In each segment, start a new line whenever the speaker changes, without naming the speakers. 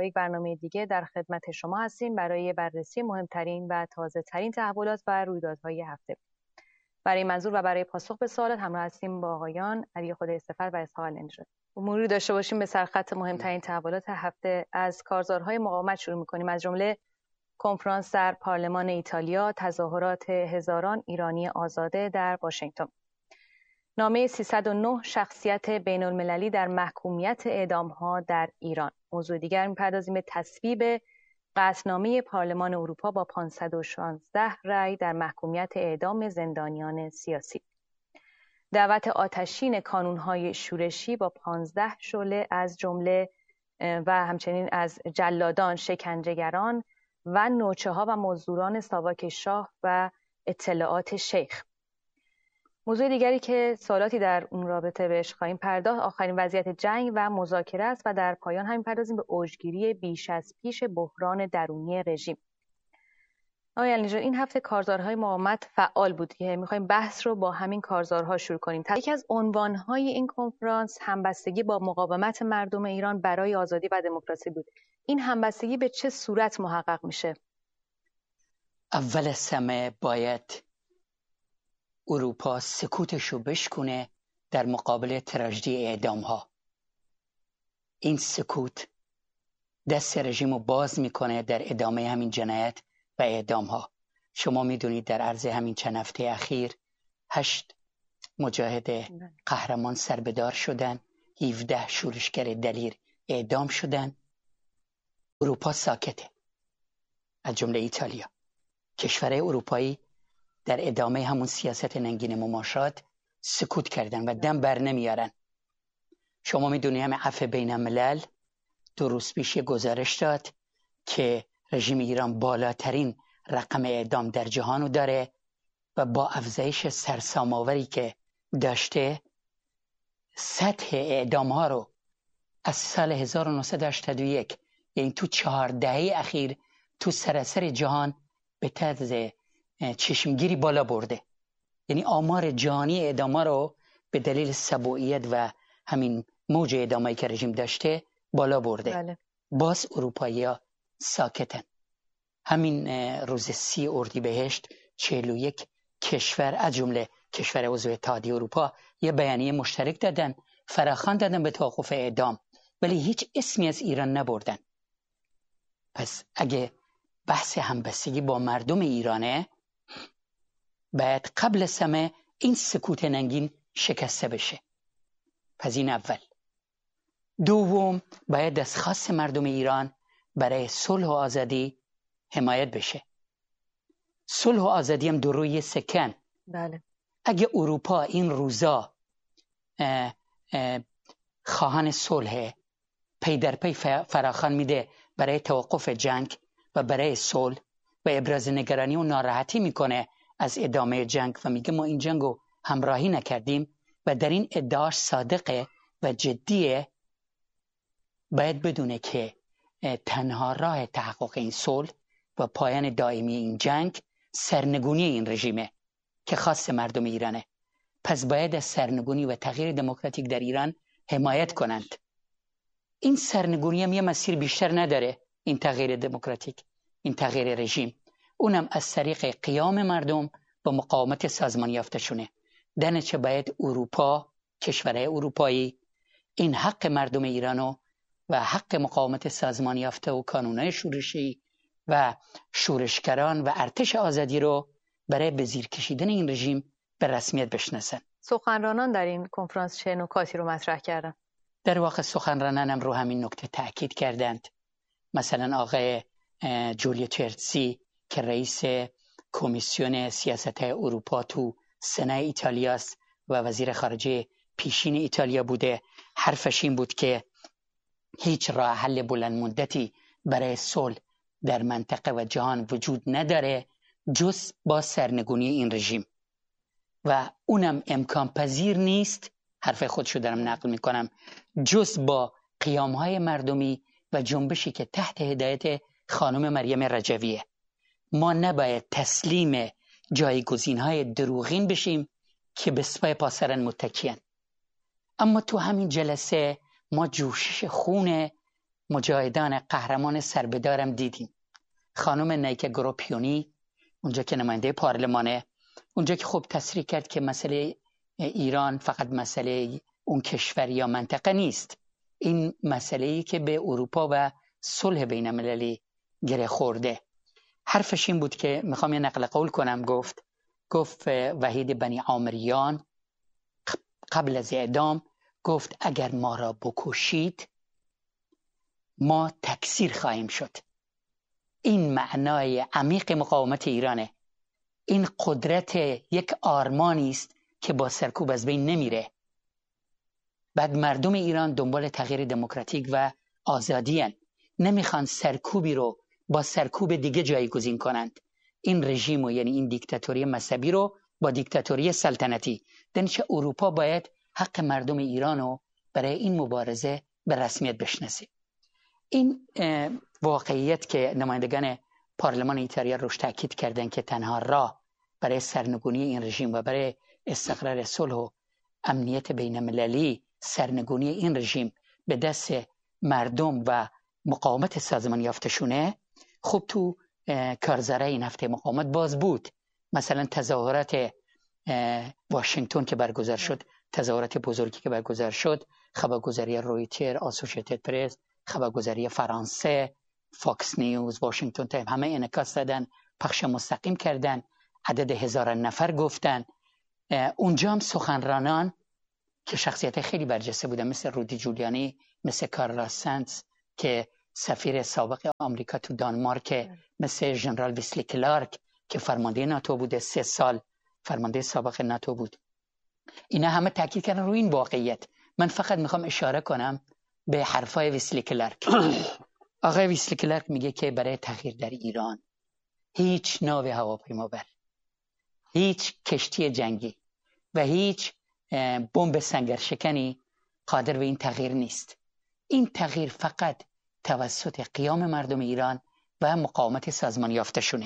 با یک برنامه دیگه در خدمت شما هستیم برای بررسی مهمترین و تازه ترین تحولات و رویدادهای هفته. برای منظور و برای پاسخ به سوالات همراه هستیم با آقایان علی خدای صفت و اسحاق النژاد. مروری داشته باشیم به سرخط مهمترین تحولات هفته. از کارزارهای مقاومت شروع می‌کنیم، از جمله کنفرانس در پارلمان ایتالیا، تظاهرات هزاران ایرانی آزاده در واشنگتن، نامه 309 شخصیت بین المللی در محکومیت اعدام‌ها در ایران. موضوع دیگر می‌پردازیم به تصویب قطعنامه پارلمان اروپا با 516 رأی در محکومیت اعدام زندانیان سیاسی. دعوت آتشین کانون‌های شورشی با 15 شعله از جمله و همچنین از جلادان، شکنجهگران و نوچه‌ها و مزدوران ساواک شاه و اطلاعات شیخ. موضوع دیگری که سوالاتی در اون رابطه بهش خواهیم پرداخت آخرین وضعیت جنگ و مذاکره است و در پایان همین پردازیم به اوجگیری بیش از پیش بحران درونی رژیم. آقای النژاد، این هفته کارزارهای مقاومت فعال بود که می‌خوایم بحث رو با همین کارزارها شروع کنیم. یکی از عنوان‌های این کنفرانس همبستگی با مقاومت مردم ایران برای آزادی و دموکراسی بود. این همبستگی به چه صورت محقق میشه؟
اول از همه باید اروپا سکوتشو بشکنه در مقابل تراژدی اعدام ها. این سکوت دست رژیم رو باز میکنه در ادامه همین جنایت و اعدام ها. شما میدونید در عرض همین چند هفته اخیر 8 مجاهد قهرمان سربدار شدن، 17 شورشگر دلیر اعدام شدن. اروپا ساکته، از جمله ایتالیا. کشورهای اروپایی در ادامه همون سیاست ننگین مماشات سکوت کردن و دم بر نمیارن. شما میدونی همه عفو بین الملل 2 روز پیش گزارش داد که رژیم ایران بالاترین رقم اعدام در جهانو داره و با افزایش سرسام‌آوری که داشته سطح اعدام ها رو از سال 1981 یعنی تو 4 دهه اخیر تو سراسر جهان به طرز چشمگیری بالا برده. یعنی آمار جهانی اعدام رو به دلیل سبوعیت و همین موج اعدامایی که رژیم داشته بالا برده.
بله.
باز اروپایی‌ها ساکتن. همین روز 30 اردیبهشت 41 کشور از جمله کشور عضو اتحادیه اروپا یه بیانیه مشترک دادن، فراخوان دادن به توقف اعدام، ولی هیچ اسمی از ایران نبردن. پس اگه بحث همبستگی با مردم ایرانه، باید قبل از همه این سکوت ننگین شکسته بشه. پس این اول. دوم، باید از خواست مردم ایران برای صلح و آزادی حمایت بشه. صلح و آزادی هم دو روی سکن.
بله.
اگه اروپا این روزا خواهان صلح، پی در پی فراخوان میده برای توقف جنگ و برای صلح و ابراز نگرانی و ناراحتی میکنه از ادامه جنگ و میگه ما این جنگو همراهی نکردیم و در این ادعاش صادقه و جدیه، باید بدونه که تنها راه تحقق این صلح و پایان دائمی این جنگ سرنگونی این رژیمه که خاص مردم ایرانه. پس باید از سرنگونی و تغییر دموکراتیک در ایران حمایت کنند. این سرنگونی هم یه مسیر بیشتر نداره، این تغییر دموکراتیک، این تغییر رژیم، اونم از طریق قیام مردم با مقاومت سازمان یافته شونه. دنچه باید اروپا، کشورهای اروپایی این حق مردم ایرانو و حق مقاومت سازمان یافته و کانونهای شورشی و شورشگران و ارتش آزادی رو برای به زیر کشیدن این رژیم به رسمیت بشناسن.
سخنرانان در این کنفرانس چه نکاتی رو مطرح کردن؟
در واقع سخنرانان هم رو همین نکته تاکید کردند. مثلا آقای جولیو ترسی که رئیس کمیسیون سیاست اروپا تو سنا ایتالیا است و وزیر خارجه پیشین ایتالیا بوده، حرفش این بود که هیچ راه حل بلند مدتی برای صلح در منطقه و جهان وجود نداره جز با سرنگونی این رژیم و اونم امکان پذیر نیست، حرف خودشو دارم نقل میکنم، جز با قیامهای مردمی و جنبشی که تحت هدایت خانم مریم رجویه. ما نباید تسلیم جایگزینهای دروغین بشیم که به سپاه پاسران متکیان. اما تو همین جلسه ما جوشش خون مجاهدان قهرمان سربدارم دیدیم. خانم نیکه گروپیونی اونجا که نماینده پارلمانه، اونجا که خوب تصریح کرد که مسئله ایران فقط مسئله اون کشور یا منطقه نیست، این مسئله‌ای که به اروپا و صلح بین المللی گره خورده. حرفش این بود که میخوام یه نقل قول کنم. گفت وحید بنی عامریان قبل از اعدام گفت اگر ما را بکشید ما تکثیر خواهیم شد. این معنای عمیق مقاومت ایرانه. این قدرت یک آرمانی است که با سرکوب از بین نمیره. بعد مردم ایران دنبال تغییر دموکراتیک و آزادی هستند. نمیخوان سرکوبی رو با سرکوب دیگه جایگزین کنند. این رژیم و یعنی این دیکتاتوری مذهبی رو با دیکتاتوری سلطنتی. دانش اروپا باید حق مردم ایران رو برای این مبارزه به رسمیت بشناسه. این واقعیت که نمایندگان پارلمان ایتالیا روش تاکید کردن که تنها راه برای سرنگونی این رژیم و برای استقرار صلح و امنیت بین المللی سرنگونی این رژیم به دست مردم و مقاومت سازمان یافتشونه. خب تو کارزاره این هفته مقاومت باز بود. مثلا تظاهرات واشنگتن که برگزار شد، تظاهرات بزرگی که برگزار شد، خبرگزاری رویتر، آسوشیتد پرس، خبرگزاری فرانسه، فاکس نیوز، واشنگتن تایمز، همه انعکاس دادن، پخش مستقیم کردن، عدد هزاران نفر گفتن. اونجا هم سخنرانان که شخصیت خیلی برجسته بودن، مثل رودی جولیانی، مثل کارلا سنتز که سفیر سابق آمریکا تو دانمارک، مثل ژنرال ویسلی کلارک که فرمانده ناتو بوده، 3 سال فرمانده سابق ناتو بود. اینا همه تاکید کردن روی این واقعیت. من فقط میخوام اشاره کنم به حرفای ویسلی کلارک. آقای ویسلی کلارک میگه که برای تغییر در ایران هیچ ناو هواپیمابر، هیچ کشتی جنگی و هیچ بمب سنگرشکنی قادر به این تغییر نیست. این تغییر فقط توسط قیام مردم ایران و مقاومت سازمان یافته شونه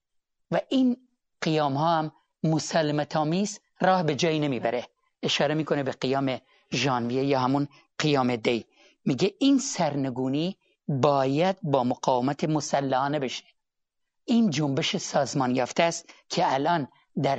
و این قیام ها هم مسالمت‌آمیز راه به جایی نمیبره. اشاره میکنه به قیام ژانویه یا همون قیام دی. میگه این سرنگونی باید با مقاومت مسلحانه بشه. این جنبش سازمان یافته است که الان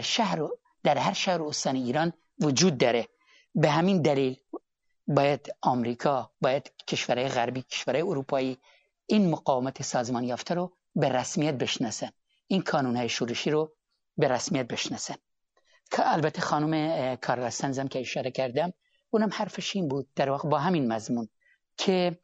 در هر شهر استان ایران وجود داره. به همین دلیل باید آمریکا، باید کشورهای غربی، کشورهای اروپایی این مقاومت سازمان یافته رو به رسمیت بشناسن، این کانونهای شورشی رو به رسمیت بشناسن. که البته خانم کارلا سنتز که اشاره کردم، اونم حرفش این بود در واقع با همین مضمون که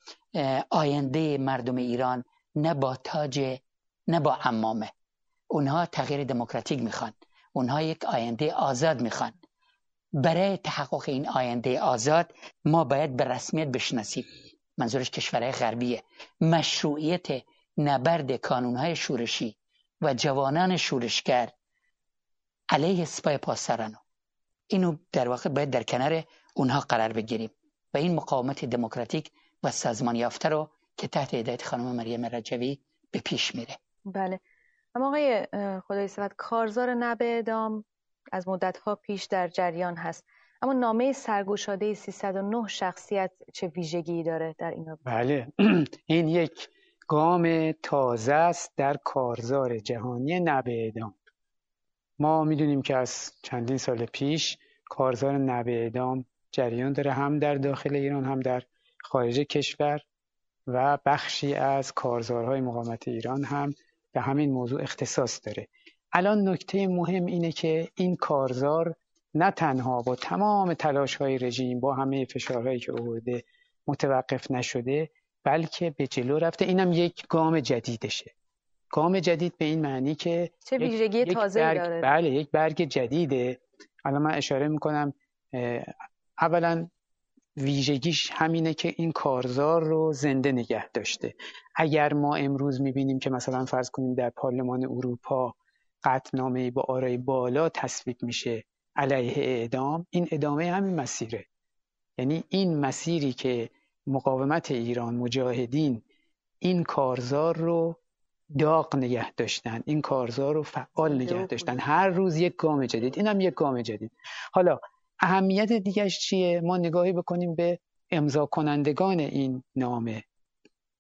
آینده مردم ایران نه با تاج نه با عمامه. اونها تغییر دموکراتیک میخوان، اونها یک آینده آزاد میخوان. برای تحقق این آینده آزاد ما باید به رسمیت بشناسیم، منظورش کشورهای غربیه، مشروعیت نبرد کانونهای شورشی و جوانان شورشگر علیه سپاه پاسداران. اینو در واقع باید در کنار اونها قرار بگیریم و این مقاومت دموکراتیک و سازمان یافته رو که تحت هدایت خانم مریم رجوی به پیش میره.
بله. اما آقای خدای صفت، کارزار نب اعدام از مدت‌ها پیش در جریان هست، اما نامه سرگشاده 309 شخصیت چه ویژگی داره در این رابطه؟
بله این یک گام تازه است در کارزار جهانی نب اعدام. ما میدونیم که از چندین سال پیش کارزار نب اعدام جریان داره، هم در داخل ایران هم در خارج کشور، و بخشی از کارزارهای مقاومت ایران هم به همین موضوع اختصاص داره. الان نکته مهم اینه که این کارزار نه تنها با تمام تلاش‌های رژیم، با همه فشارهایی که آورده متوقف نشده، بلکه به جلو رفته. اینم یک گام جدیدشه. گام جدید به این معنی که
چه ویژگی تازه‌ای داره؟
بله، یک برگ جدیده. الان من اشاره میکنم. اولا ویژگیش همینه که این کارزار رو زنده نگه داشته. اگر ما امروز میبینیم که مثلا فرض کنیم در پارلمان اروپا قطعنامه‌ای با آرای بالا تصویب میشه علیه اعدام، این ادامه همین مسیره. یعنی این مسیری که مقاومت ایران، مجاهدین این کارزار رو داغ نگه داشتن، این کارزار رو فعال نگه داشتن، هر روز یک گام جدید، اینم یک گام جدید. حالا اهمیت دیگه‌اش چیه؟ ما نگاهی بکنیم به امضا کنندگان این نامه.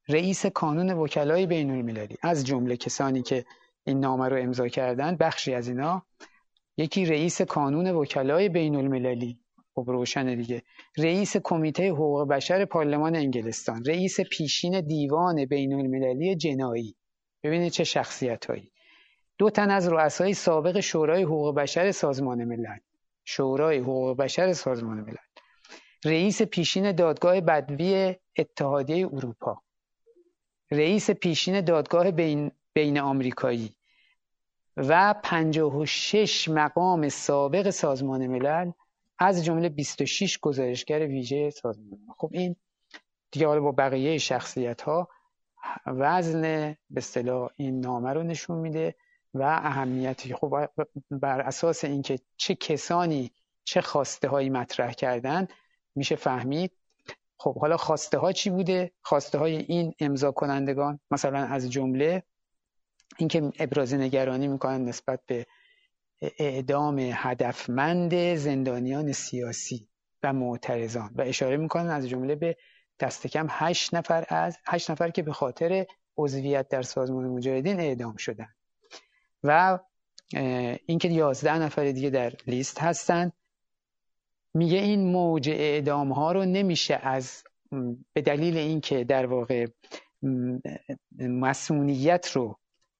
رئیس کانون وکلای بین المللی، از جمله کسانی که این نامه رو امضا کردن، بخشی از اینا، یکی رئیس کانون وکلای بین المللی، خب روشن دیگه، رئیس کمیته حقوق بشر پارلمان انگلستان، رئیس پیشین دیوان بین المللی جنایی. ببینید چه شخصیتایی. 2 تن از رؤسای سابق شورای حقوق بشر سازمان ملل، شورای حقوق بشر سازمان ملل، رئیس پیشین دادگاه بدوی اتحادیه اروپا، رئیس پیشین دادگاه بین آمریکایی و 56 مقام سابق سازمان ملل، از جمله 26 گزارشگر ویژه سازمان ملل. خب این دیگه حالا با بقیه شخصیت‌ها وزن به اصطلاح این نامه رو نشون میده و اهمیتی. خب بر اساس اینکه چه کسانی چه خواسته هایی مطرح کردن میشه فهمید. خب حالا خواسته ها چی بوده؟ خواسته های این امضا کنندگان مثلا از جمله اینکه ابراز نگرانی میکنن نسبت به اعدام هدفمند زندانیان سیاسی و معترضان و اشاره میکنن از جمله به دست کم 8 نفر که به خاطر عضویت در سازمان مجاهدین اعدام شدن و اینکه 11 نفر دیگه در لیست هستن. میگه این موج اعدام ها رو نمیشه به دلیل اینکه در واقع مسئولیت رو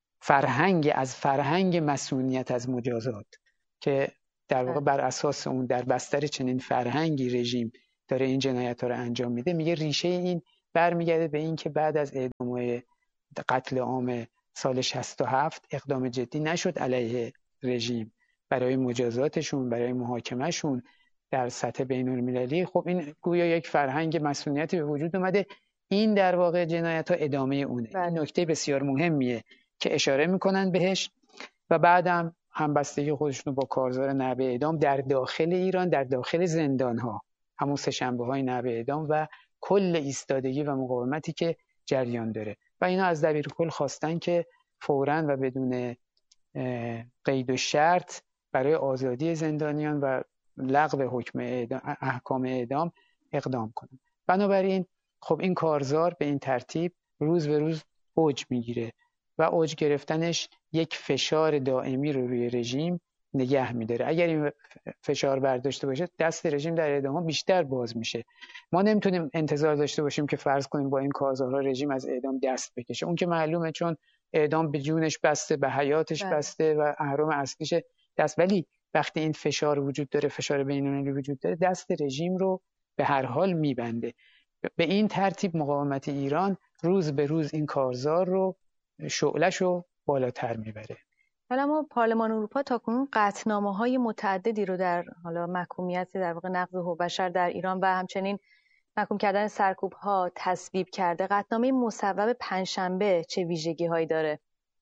فرهنگ مسئولیت از مجازات که در واقع بر اساس اون در بستر چنین فرهنگی رژیم داره این جنایت ها رو انجام میده. میگه ریشه این برمیگرده به این که بعد از اعدام قتل عام سال 67 اقدام جدی نشد علیه رژیم برای مجازاتشون، برای محاکمهشون در سطح بین المللی. خب این گویا یک فرهنگ مسئولیتی به وجود اومده. این در واقع جنایت ها ادامه اونه. این نکته بسیار مهمیه که اشاره میکنن بهش و بعدم همبستگی خودشون با کارزار نحوه اعدام در داخل ایران، در داخل زندان ها، همون سه‌شنبه های نحوه اعدام و کل ایستادگی و مقاومتی که جریان داره و اینا از دبیرکل خواستن که فوراً و بدون قید و شرط برای آزادی زندانیان و لغو حکم احکام اعدام اقدام کنن. بنابراین خب این کارزار به این ترتیب روز به روز اوج میگیره و اوج گرفتنش یک فشار دائمی رو روی رژیم نگه میداره. اگر این فشار برداشته باشه دست رژیم در اعدام بیشتر باز میشه. ما نمیتونیم انتظار داشته باشیم که فرض کنیم با این کارزارها رژیم از اعدام دست بکشه. اون که معلومه، چون اعدام به جونش بسته، به حیاتش بسته و اهرم اصلیش دست. ولی وقتی این فشار وجود داره، فشار بین‌المللی وجود داره، دست رژیم رو به هر حال میبنده. به این ترتیب مقاومت ایران روز به روز این کارزار رو شعله‌ش رو بالاتر میبره.
حالا ما پارلمان اروپا تاکنون قطعنامه‌های متعددی رو در حالا محکومیت در واقع نقض حقوق بشر در ایران و همچنین محکوم کردن سرکوب‌ها تصویب کرده. قطعنامه مصوب پنجشنبه چه ویژگی‌هایی داره؟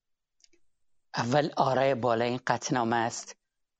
اول آرای بالای این قطعنامه است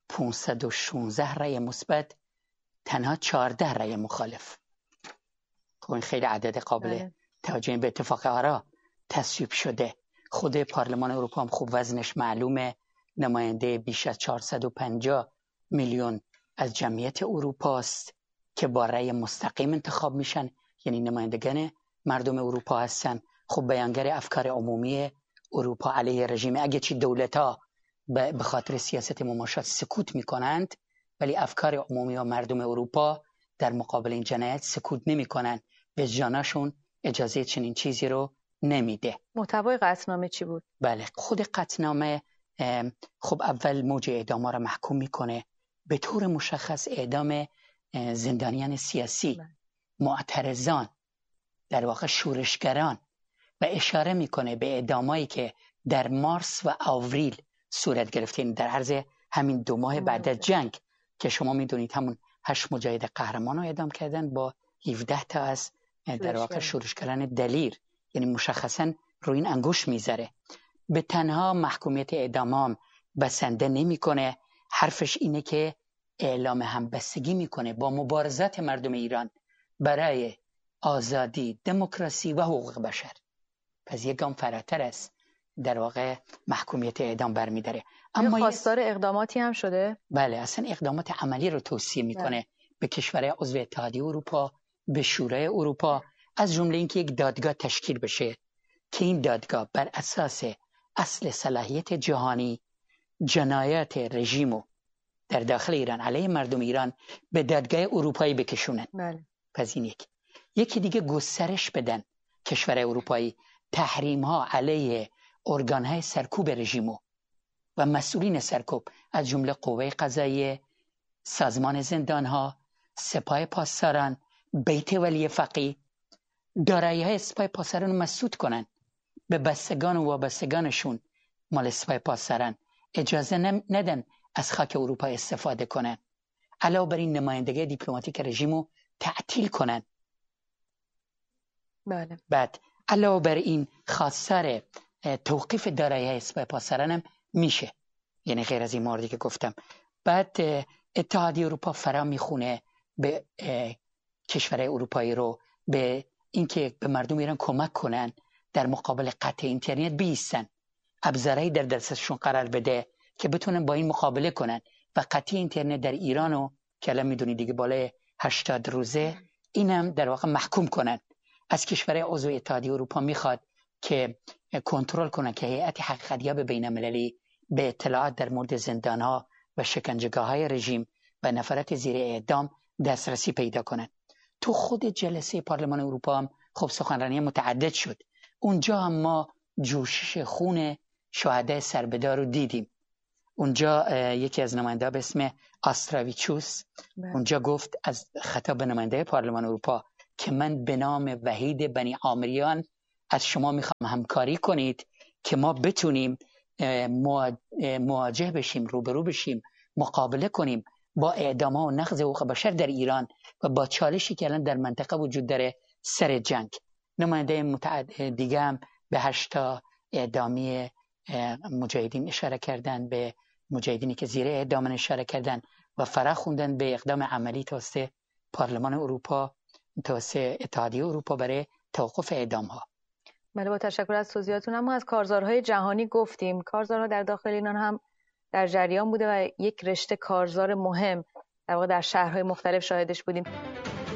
516 رأی مثبت، تنها 14 رأی مخالف. خب این خیلی عدد قابل توجه. به اتفاق آرا تصویب شده. خود پارلمان اروپا هم خوب وزنش معلومه، نماینده بیش از 450 میلیون از جمعیت اروپا است که با رأی مستقیم انتخاب میشن، یعنی نمایندگان مردم اروپا هستن. خب بیانگر افکار عمومی اروپا علیه رژیم. اگه چی دولت‌ها به خاطر سیاست مماشات سکوت میکنند، ولی افکار عمومی و مردم اروپا در مقابل این جنایت سکوت نمیکنن. وجدانشون اجازه چنین چیزی رو نمیده.
محتوای قطعنامه چی بود؟
بله، خود قطعنامه خب اول موج اعدام را محکوم میکنه، به طور مشخص اعدام زندانیان سیاسی، معترضان، در واقع شورشگران، و اشاره میکنه به اعدامایی که در مارس و آوریل صورت گرفته، در عرض همین 2 ماه بعد از جنگ که شما میدونید همون 8 مجاهد قهرمان رو اعدام کردن با 17 تا از در واقع شورشگران دلیر. یعنی مشخصا روی این انگوش میذاره. به تنها محکومیت اعدام بسنده نمیکنه. حرفش اینه که اعلام همبستگی میکنه با مبارزات مردم ایران برای آزادی، دموکراسی و حقوق بشر. پس یک گام فراتر است در واقع محکومیت اعدام برمیداره.
اما خواستار اقداماتی هم شده؟
بله، اصلا اقدامات عملی رو توصیه میکنه به کشورهای عضو اتحادیه اروپا، به شورای اروپا از جمله اینکه یک دادگاه تشکیل بشه که این دادگاه بر اساس اصل صلاحیت جهانی جنایات رژیمو در داخل ایران علیه مردم ایران به دادگاه اروپایی بکشونن.
بله.
پس این یکی دیگه گسترش بدن کشور اروپایی تحریم ها علیه ارگان های سرکوب رژیمو و مسئولین سرکوب از جمله قوه قضاییه، سازمان زندان ها، سپاه پاسداران، بیت ولی فقیه، دارایی های سپاه پاسداران رو مسدود کنن، به بستگان و وابستگانشون مال سپاه پاسداران اجازه ندن از خاک اروپا استفاده کنن. علاوه بر این نمایندگی دیپلماتیک رژیمو تعطیل کنن.
بله.
بعد علاوه بر این خواستار توقیف دارایی سپاه پاسداران هم میشه، یعنی غیر از این موردی که گفتم. بعد اتحادیه اروپا فرا میخونه به کشور اروپایی رو به اینکه به مردم ایران کمک کنن در مقابل قطع اینترنت بیستن، ابزارهایی در دستشون قرار بده که بتونن با این مقابله کنن و قطع اینترنت در ایرانو که الان میدونید دیگه بالای 80 روزه اینم در واقع محکوم کنن. از کشورهای عضو اتحادیه اروپا میخواد که کنترل کنن که هیئت حقیقتیاب بین‌المللی به اطلاعات در مورد زندانها و شکنجهگاه‌های رژیم و نفرات زیر اعدام دسترسی پیدا کنن. تو خود جلسه پارلمان اروپا هم خب سخنرانی متعدد شد. اونجا هم ما جوشش خون شهدای سربدار رو دیدیم. اونجا یکی از نماینده به اسم آستراویچوس اونجا گفت از خطاب به نماینده پارلمان اروپا که من به نام وحید بنی عامریان از شما میخوام همکاری کنید که ما بتونیم مواجه بشیم، روبرو بشیم، مقابله کنیم با اعدام‌ها و نقض حقوق بشر در ایران و با چالشی که الان در منطقه وجود داره سر جنگ. نماینده دیگه هم به 8 اعدامی مجاهدین اشاره کردن، به مجاهدینی که زیر اعدام اشاره کردن و فرا خوندن به اقدام عملی توسط پارلمان اروپا، توسط اتحادیه اروپا برای توقف اعدام‌ها.
بله، با تشکر از توضیحاتون. اما از کارزارهای جهانی گفتیم، کارزارها در داخل ایران هم در جریان بوده و یک رشته کارزار مهم در واقع در شهرهای مختلف شاهدش بودیم.